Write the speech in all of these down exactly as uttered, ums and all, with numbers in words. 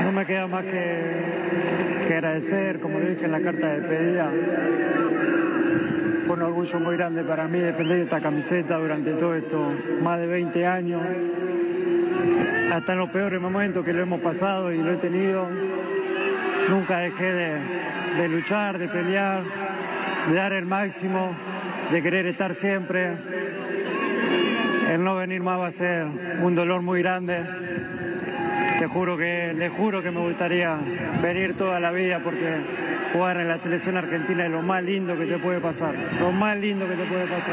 No me queda más que, que agradecer, como lo dije en la carta de despedida. Fue un orgullo muy grande para mí defender esta camiseta durante todo esto, más de veinte años. Hasta en los peores momentos que lo hemos pasado y lo he tenido, nunca dejé de, de luchar, de pelear, de dar el máximo, de querer estar siempre. El no venir más va a ser un dolor muy grande. Te juro que, le juro que me gustaría venir toda la vida porque jugar en la selección argentina es lo más lindo que te puede pasar, lo más lindo que te puede pasar.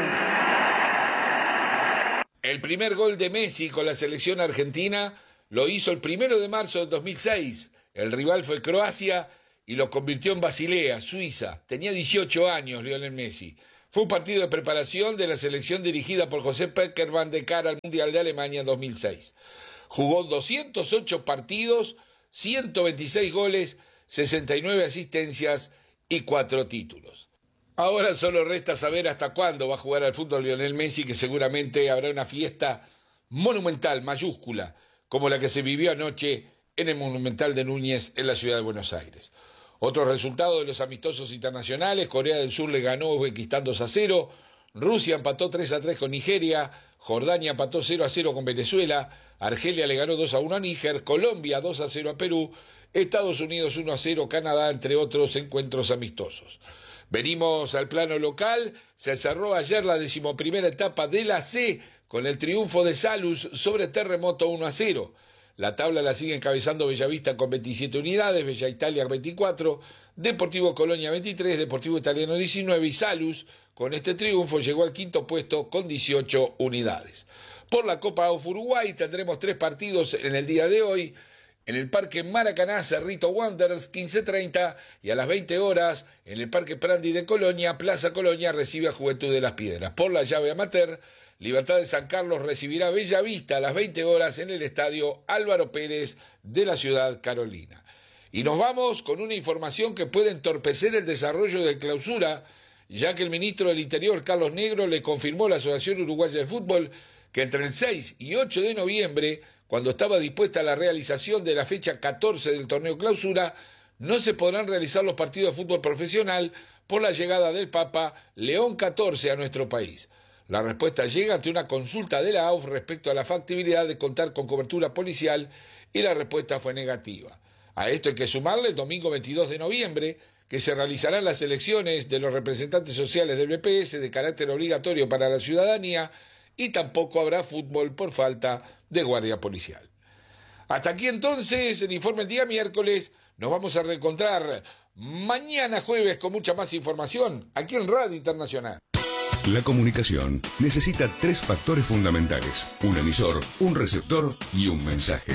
El primer gol de Messi con la selección argentina lo hizo el primero de marzo del dos mil seis. El rival fue Croacia y lo convirtió en Basilea, Suiza. Tenía dieciocho años Lionel Messi. Fue un partido de preparación de la selección dirigida por José Pekerman de cara al Mundial de Alemania en dos mil seis. Jugó doscientos ocho partidos, ciento veintiséis goles, sesenta y nueve asistencias y cuatro títulos. Ahora solo resta saber hasta cuándo va a jugar al fútbol Lionel Messi, que seguramente habrá una fiesta monumental, mayúscula, como la que se vivió anoche en el Monumental de Núñez en la ciudad de Buenos Aires. Otros resultados de los amistosos internacionales: Corea del Sur le ganó a Uzbekistán dos a cero, Rusia empató tres a tres con Nigeria, Jordania empató cero a cero con Venezuela, Argelia le ganó dos a uno a Níger, Colombia dos a cero a Perú, Estados Unidos uno a cero Canadá, entre otros encuentros amistosos. Venimos al plano local. Se cerró ayer la decimoprimera etapa de la C con el triunfo de Salus sobre Terremoto uno a cero. La tabla la sigue encabezando Bellavista con veintisiete unidades, Bella Italia veinticuatro, Deportivo Colonia veintitrés, Deportivo Italiano diecinueve y Salus con este triunfo llegó al quinto puesto con dieciocho unidades. Por la Copa A U F Uruguay tendremos tres partidos en el día de hoy. En el Parque Maracaná, Cerrito Wanderers, quince treinta, y a las veinte horas, en el Parque Prandi de Colonia, Plaza Colonia recibe a Juventud de las Piedras. Por la llave amateur, Libertad de San Carlos recibirá Bellavista a las veinte horas en el Estadio Álvaro Pérez de la ciudad carolina. Y nos vamos con una información que puede entorpecer el desarrollo del Clausura, ya que el ministro del Interior, Carlos Negro, le confirmó a la Asociación Uruguaya de Fútbol que entre el seis y ocho de noviembre, cuando estaba dispuesta la realización de la fecha catorce del torneo Clausura, no se podrán realizar los partidos de fútbol profesional por la llegada del Papa León catorce a nuestro país. La respuesta llega ante una consulta de la A U F respecto a la factibilidad de contar con cobertura policial y la respuesta fue negativa. A esto hay que sumarle el domingo veintidós de noviembre, que se realizarán las elecciones de los representantes sociales del B P S de carácter obligatorio para la ciudadanía, y tampoco habrá fútbol por falta de guardia policial. Hasta aquí entonces el informe el día miércoles. Nos vamos a reencontrar mañana jueves con mucha más información aquí en Radio Internacional. La comunicación necesita tres factores fundamentales: un emisor, un receptor y un mensaje.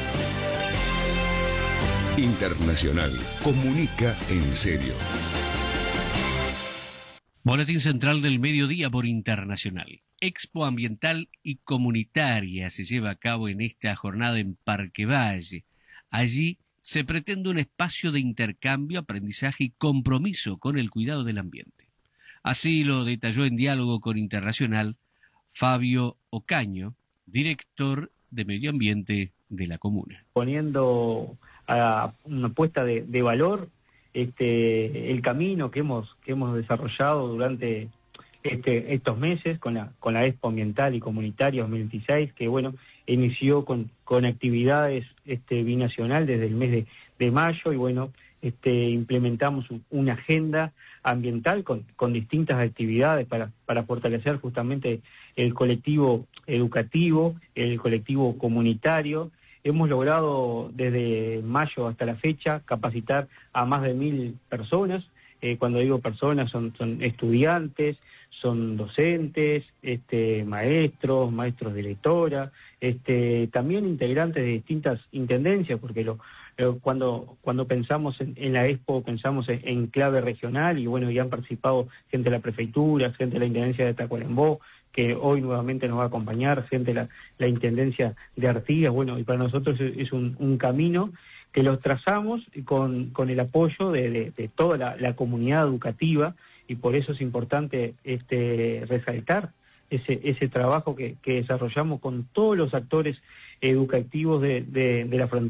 Internacional comunica en serio. Boletín Central del Mediodía por Internacional. Expo Ambiental y Comunitaria se lleva a cabo en esta jornada en Parque Valle. Allí se pretende un espacio de intercambio, aprendizaje y compromiso con el cuidado del ambiente. Así lo detalló en diálogo con Internacional Fabio Ocaño, director de Medio Ambiente de la comuna. Poniendo a una puesta de, de valor este, el camino que hemos, que hemos desarrollado durante Este, estos meses con la con la Expo Ambiental y Comunitaria dos mil veintiséis, que bueno, inició con, con actividades este, binacional desde el mes de, de mayo, y bueno, este, implementamos un, una agenda ambiental con, con distintas actividades para, para fortalecer justamente el colectivo educativo, el colectivo comunitario. Hemos logrado desde mayo hasta la fecha capacitar a más de mil personas. Eh, cuando digo personas son, son estudiantes, son docentes, este, maestros, maestros directora, este, también integrantes de distintas intendencias, porque lo, eh, cuando cuando pensamos en, en la Expo pensamos en, en clave regional, y bueno, ya han participado gente de la prefeitura, gente de la intendencia de Tacuarembó, que hoy nuevamente nos va a acompañar, gente de la, la intendencia de Artigas. Bueno, y para nosotros es, es un, un camino que los trazamos con, con el apoyo de, de, de toda la, la comunidad educativa, y por eso es importante este, resaltar ese, ese trabajo que, que desarrollamos con todos los actores educativos de, de, de la frontera.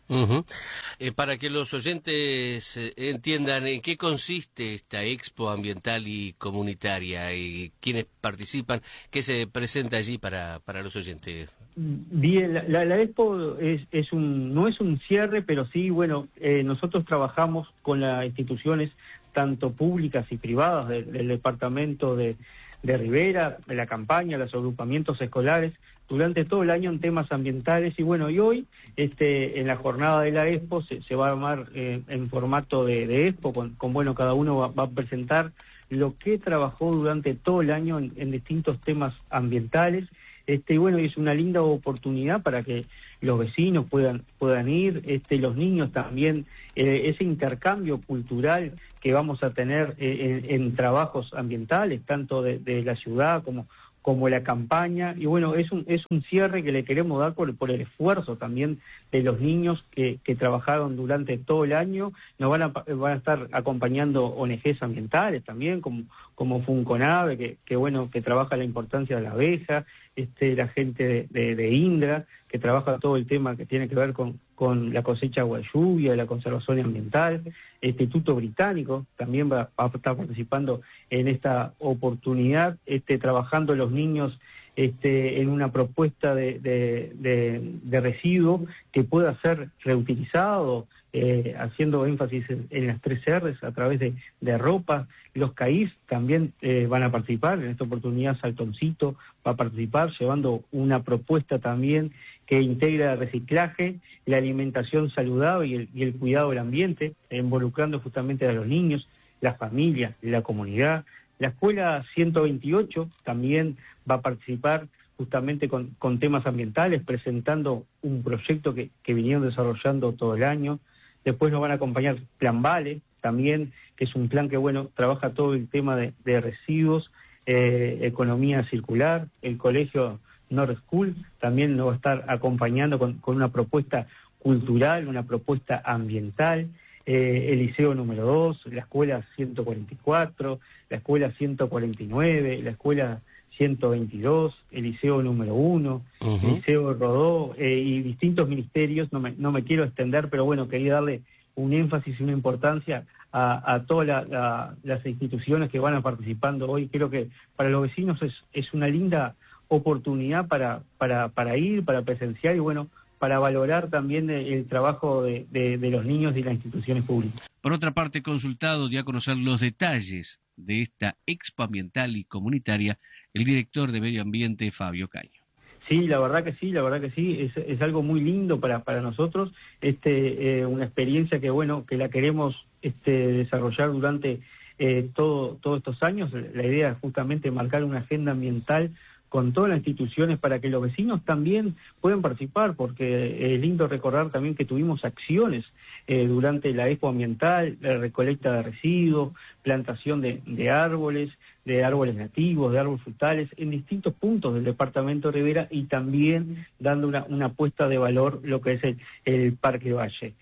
Uh-huh. Eh, para que los oyentes eh, entiendan en qué consiste esta Expo Ambiental y Comunitaria y quiénes participan, qué se presenta allí para, para los oyentes. Bien, la, la, la Expo es, es un, no es un cierre, pero sí, bueno, eh, nosotros trabajamos con las instituciones tanto públicas y privadas de, del departamento de, de Rivera, de la campaña, los agrupamientos escolares, durante todo el año en temas ambientales, y bueno, y hoy este en la jornada de la Expo se, se va a armar eh, en formato de, de Expo, con, con bueno, cada uno va, va a presentar lo que trabajó durante todo el año en, en distintos temas ambientales, este y bueno, y es una linda oportunidad para que los vecinos puedan, puedan ir, este los niños también, eh, ese intercambio cultural que vamos a tener eh, en, en trabajos ambientales, tanto de, de la ciudad como como la campaña, y bueno, es un es un cierre que le queremos dar por, por el esfuerzo también de los niños que, que trabajaron durante todo el año. Nos van a, van a estar acompañando O N Ges ambientales también, como, como Funconave, que, que bueno, que trabaja la importancia de la abeja, este, la gente de, de, de Indra, que trabaja todo el tema que tiene que ver con, con la cosecha agua de lluvia, la conservación ambiental. El Instituto Británico también va, va a estar participando en esta oportunidad, este, trabajando los niños este, en una propuesta de, de, de, de residuo que pueda ser reutilizado, eh, haciendo énfasis en, en las tres R's a través de, de ropa. Los C A I S también eh, van a participar, en esta oportunidad Saltoncito va a participar, llevando una propuesta también que integra el reciclaje, la alimentación saludable y el, y el cuidado del ambiente, involucrando justamente a los niños, las familias, la comunidad. La Escuela ciento veintiocho también va a participar justamente con, con temas ambientales, presentando un proyecto que, que vinieron desarrollando todo el año. Después nos van a acompañar Plan Vale, también, que es un plan que, bueno, trabaja todo el tema de, de residuos, eh, economía circular. El colegio North School también nos va a estar acompañando con, con una propuesta cultural, una propuesta ambiental. Eh, el liceo número dos, la escuela ciento cuarenta y cuatro, la escuela ciento cuarenta y nueve, la escuela ciento veintidós, el liceo número uno, uh-huh. el liceo Rodó eh, y distintos ministerios. No me, no me quiero extender, pero bueno, quería darle un énfasis y una importancia a, a todas la, la, las instituciones que van a participando hoy. Creo que para los vecinos es, es una linda oportunidad para, para, para ir, para presenciar y bueno, para valorar también el, el trabajo de, de, de los niños y las instituciones públicas. Por otra parte, consultado dio a conocer los detalles de esta Expo Ambiental y Comunitaria el director de Medio Ambiente, Fabio Caño. Sí, la verdad que sí, la verdad que sí, es, es algo muy lindo para, para nosotros, este, eh, una experiencia que bueno, que la queremos este, desarrollar durante eh, todo, todos estos años. La idea es justamente marcar una agenda ambiental con todas las instituciones para que los vecinos también puedan participar, porque es lindo recordar también que tuvimos acciones eh, durante la Expo Ambiental, la recolecta de residuos, plantación de, de árboles, de árboles nativos, de árboles frutales, en distintos puntos del departamento de Rivera y también dando una, una apuesta de valor lo que es el, el Parque Valle.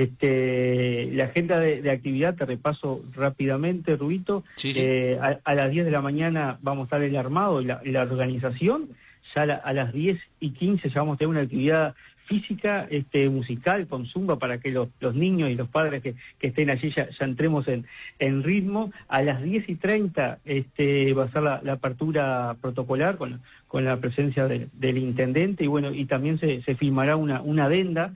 Este, la agenda de, de actividad, te repaso rápidamente, Rubito. Sí, sí. Eh, a, a las diez de la mañana vamos a estar el armado y la, la organización. Ya a, la, a las diez y quince ya vamos a tener una actividad física, este, musical, con zumba, para que los, los niños y los padres que, que estén allí ya, ya entremos en, en ritmo. A las diez y treinta este, va a ser la, la apertura protocolar con, con la presencia de, del intendente y bueno, y también se, se firmará una, una adenda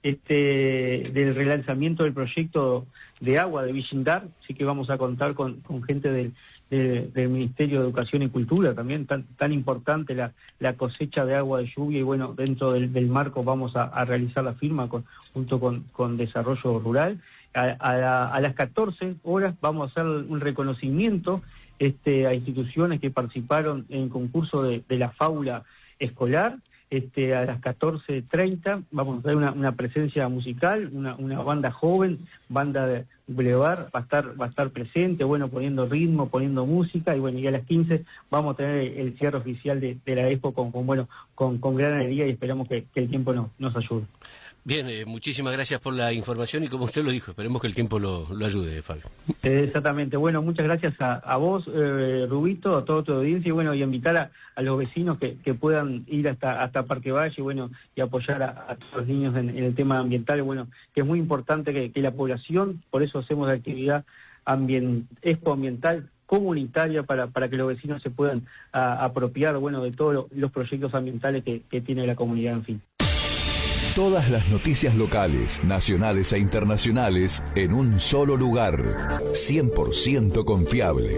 este del relanzamiento del proyecto de agua de Villindar, así que vamos a contar con, con gente del, de, del Ministerio de Educación y Cultura también, tan, tan importante la, la cosecha de agua de lluvia, y bueno, dentro del, del marco vamos a, a realizar la firma con, junto con, con Desarrollo Rural. A, a, la, a las catorce horas vamos a hacer un reconocimiento este, a instituciones que participaron en el concurso de, de la fábula escolar. Este, a las catorce treinta vamos a tener una, una presencia musical, una, una banda joven, Banda de Boulevard va a estar va a estar presente, bueno, poniendo ritmo, poniendo música, y bueno, y a las quince vamos a tener el cierre oficial de, de la Expo con, con bueno con, con gran alegría, y esperamos que, que el tiempo nos, nos ayude. Bien, eh, muchísimas gracias por la información y como usted lo dijo, esperemos que el tiempo lo, lo ayude, Fabio. Eh, exactamente, bueno, muchas gracias a, a vos, eh, Rubito, a toda tu audiencia, y bueno, y invitar a, a los vecinos que, que puedan ir hasta hasta Parque Valle, bueno, y apoyar a, a todos los niños en, en el tema ambiental, bueno, que es muy importante que, que la población, por eso hacemos la actividad ambient, Expo Ambiental comunitaria, para, para que los vecinos se puedan a, apropiar, bueno, de todos lo, los proyectos ambientales que, que tiene la comunidad, en fin. Todas las noticias locales, nacionales e internacionales en un solo lugar. cien por ciento confiable.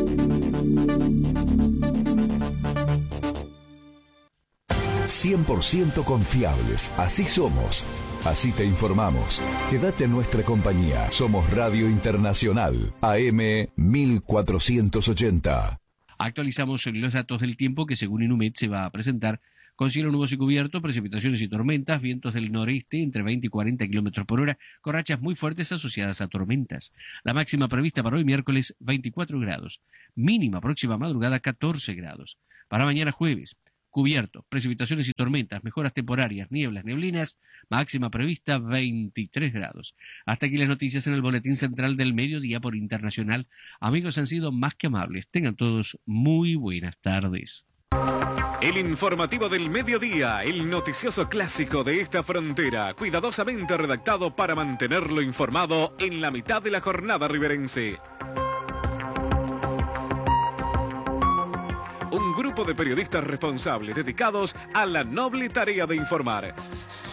cien por ciento confiables. Así somos. Así te informamos. Quédate en nuestra compañía. Somos Radio Internacional, A M mil cuatrocientos ochenta. Actualizamos los datos del tiempo que según Inumet se va a presentar con cielo nuboso y cubierto, precipitaciones y tormentas, vientos del noreste entre veinte y cuarenta kilómetros por hora, con rachas muy fuertes asociadas a tormentas. La máxima prevista para hoy miércoles, veinticuatro grados. Mínima próxima madrugada, catorce grados. Para mañana jueves, cubierto, precipitaciones y tormentas, mejoras temporarias, nieblas, neblinas, máxima prevista, veintitrés grados. Hasta aquí las noticias en el Boletín Central del Mediodía por Internacional. Amigos, han sido más que amables. Tengan todos muy buenas tardes. El informativo del mediodía, el noticioso clásico de esta frontera, cuidadosamente redactado para mantenerlo informado en la mitad de la jornada riverense. Un grupo de periodistas responsables dedicados a la noble tarea de informar.